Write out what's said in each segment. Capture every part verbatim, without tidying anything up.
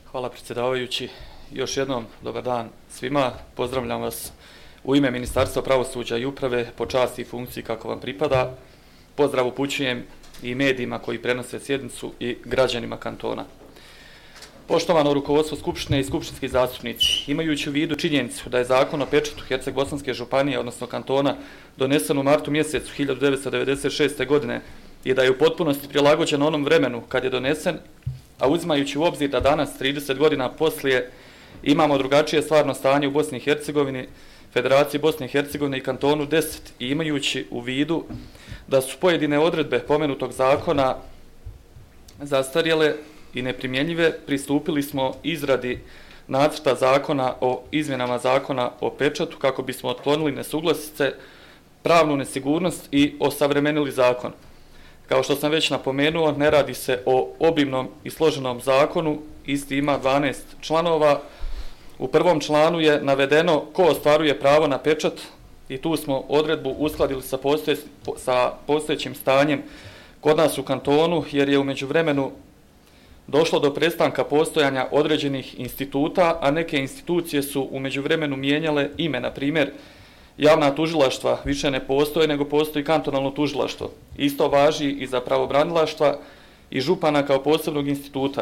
Hvala predsjedavajući. Još jednom dobar dan svima. Pozdravljam vas u ime Ministarstva pravosuđa i uprave po časti i funkciji kako vam pripada. Pozdrav upućujem i medijima koji prenose sjednicu i građanima kantona. Poštovano rukovodstvo Skupštine i skupštinski zastupnici, imajući u vidu činjenicu da je Zakon o pečatu Herceg-Bosanske županije, odnosno kantona, donesen u martu mjesecu hiljadu devetsto devedeset šeste. godine i da je u potpunosti prilagođen onom vremenu kad je donesen, a uzimajući u obzir da danas, trideset godina poslije, imamo drugačije stvarno stanje u Bosni i Hercegovini, Federaciji Bosne i Hercegovine i kantonu deset i imajući u vidu da su pojedine odredbe pomenutog zakona zastarjele i neprimjenjive, pristupili smo izradi nacrta zakona o izmjenama zakona o pečatu kako bismo otklonili nesuglasice, pravnu nesigurnost i osavremenili zakon. Kao što sam već napomenuo, ne radi se o obimnom i složenom zakonu, isti ima dvanaest članova. U prvom članu je navedeno ko ostvaruje pravo na pečat i tu smo odredbu uskladili sa, postoje, sa postojećim stanjem kod nas u kantonu, jer je u međuvremenu došlo do prestanka postojanja određenih instituta, a neke institucije su u međuvremenu mijenjale ime. Na primjer, javna tužilaštva više ne postoje, nego postoji kantonalno tužilaštvo. Isto važi i za pravobranilaštva i župana kao posebnog instituta.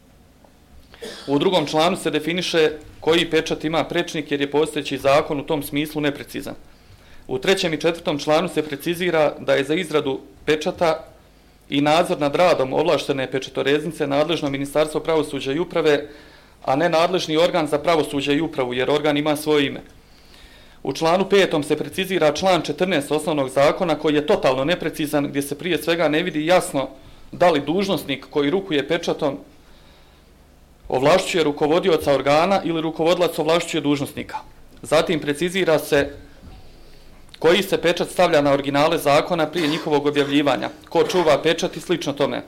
U drugom članu se definiše koji pečat ima prečnik, jer je postojeći zakon u tom smislu neprecizan. U trećem i četvrtom članu se precizira da je za izradu pečata i nadzor nad radom ovlaštene pečatoreznice nadležno Ministarstvo pravosuđa i uprave, a ne nadležni organ za pravosuđe i upravu, jer organ ima svoje ime. U članu petom se precizira član četrnaest osnovnog zakona koji je totalno neprecizan, gdje se prije svega ne vidi jasno da li dužnosnik koji rukuje pečatom ovlašćuje rukovodioca organa ili rukovodilac ovlašćuje dužnosnika. Zatim precizira se koji se pečat stavlja na originale zakona prije njihovog objavljivanja, ko čuva pečat i slično tome.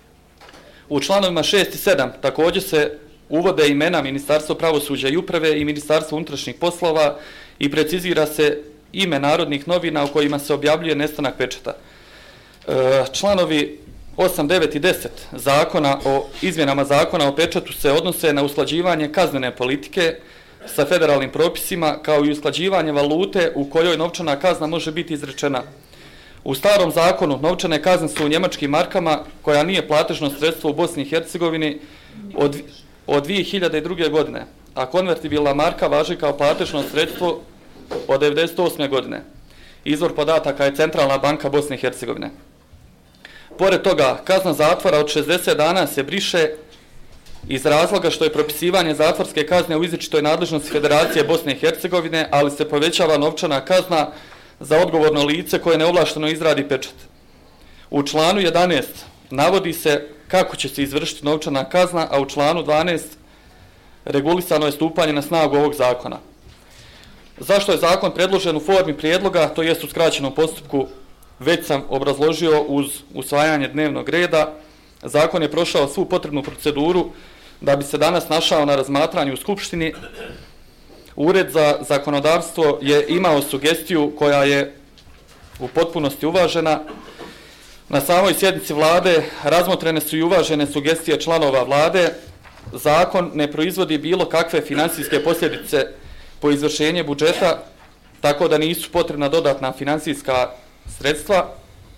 U članovima šest i sedam također se uvode imena Ministarstva pravosuđa i uprave i Ministarstva unutrašnjih poslova i precizira se ime Narodnih novina u kojima se objavljuje nestanak pečata. E, članovi osam, devet i deset zakona o izmjenama zakona o pečatu se odnose na usklađivanje kaznene politike sa federalnim propisima, kao i usklađivanje valute u kojoj novčana kazna može biti izrečena. U starom zakonu novčane kazne su u njemačkim markama, koja nije platežno sredstvo u Bosni i Hercegovini od, od dvije hiljade druge. godine, a konvertibilna marka važi kao platežno sredstvo od devedeset osme. godine. Izvor podataka je Centralna banka Bosne i Hercegovine. Pored toga, kazna zatvora od šezdeset dana se briše iz razloga što je propisivanje zatvorske kazne u izričitoj nadležnosti Federacije Bosne i Hercegovine, ali se povećava novčana kazna za odgovorno lice koje neovlašteno izradi pečat. U članu jedanaest navodi se kako će se izvršiti novčana kazna, a u članu dvanaest regulisano je stupanje na snagu ovog zakona. Zašto je zakon predložen u formi prijedloga, to jest u skraćenom postupku, već sam obrazložio uz usvajanje dnevnog reda. Zakon je prošao svu potrebnu proceduru da bi se danas našao na razmatranju u Skupštini. Ured za zakonodavstvo je imao sugestiju koja je u potpunosti uvažena. Na samoj sjednici vlade razmotrene su i uvažene sugestije članova vlade. Zakon ne proizvodi bilo kakve finansijske posljedice po izvršenje budžeta, tako da nisu potrebna dodatna finansijska sredstva.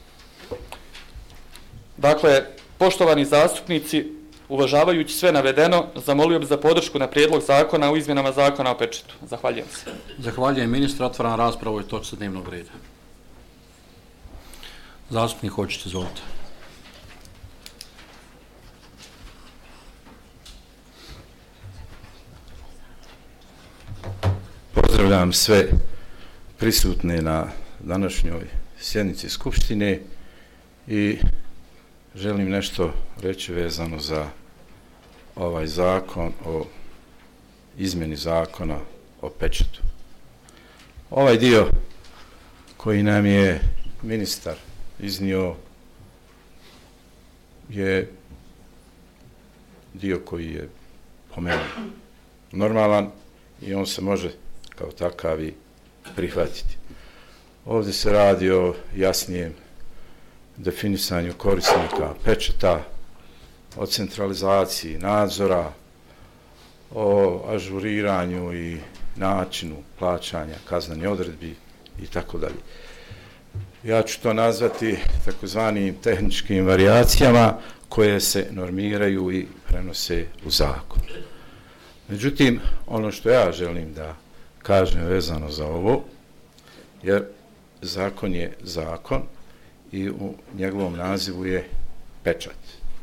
Dakle, poštovani zastupnici, uvažavajući sve navedeno, zamolio bih za podršku na prijedlog zakona o izmjenama zakona o pečatu. Zahvaljujem se. Zahvaljujem ministra. Otvaram raspravu o točci dnevnog reda. Zastupnik Hočić, izvolite. Pozdravljam sve prisutne na današnjoj sjednici Skupštine i želim nešto reći vezano za ovaj zakon o izmjeni zakona o pečatu. Ovaj dio koji nam je ministar iznio je dio koji je po meni normalan i on se može kao takav i prihvatiti. Ovdje se radi o jasnijem definisanju korisnika pečata, o centralizaciji nadzora, o ažuriranju i načinu plaćanja kaznenih odredbi i tako dalje. Ja ću to nazvati takozvanim tehničkim varijacijama koje se normiraju i prenose u zakon. Međutim, ono što ja želim da kažem vezano za ovo, jer zakon je zakon i u njegovom nazivu je pečat.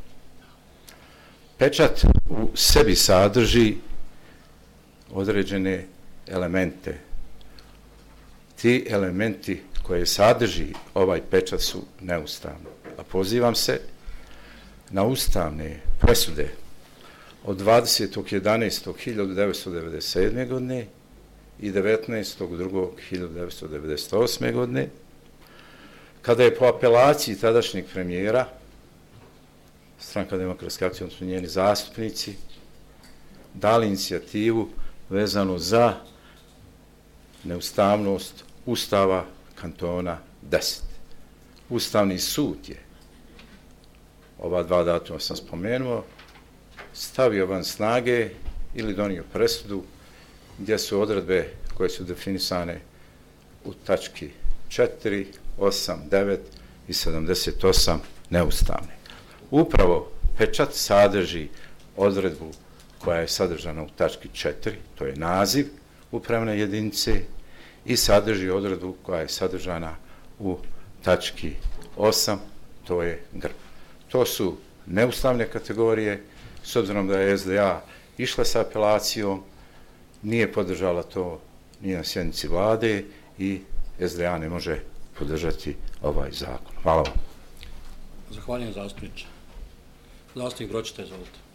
Pečat u sebi sadrži određene elemente. Ti elementi koje sadrži ovaj pečat su neustavni. A pozivam se na ustavne presude od dvadesetog jedanaestog hiljadu devetsto devedeset sedme. godine i devetnaestog drugog hiljadu devetsto devedeset osme. godine, kada je po apelaciji tadašnjeg premijera Stranka demokratske akcije, odnosno njeni zastupnici, dali inicijativu vezanu za neustavnost Ustava kantona deset. Ustavni sud je, ova dva datuma sam spomenuo, stavio van snage ili donio presudu gdje su odredbe koje su definisane u tački četiri, osam, devet i sedamdeset osam neustavne. Upravo pečat sadrži odredbu koja je sadržana u tački četiri, to je naziv upravne jedinice, i sadrži odredbu koja je sadržana u tački osam, to je grb. To su neustavne kategorije, s obzirom da je S D A išla sa apelacijom, nije podržala to ni na sjednici vlade i S D A ne može podržati ovaj zakon. Hvala vam. Zahvaljujem zastupniče. Zastupnik Bročeta, izvolite.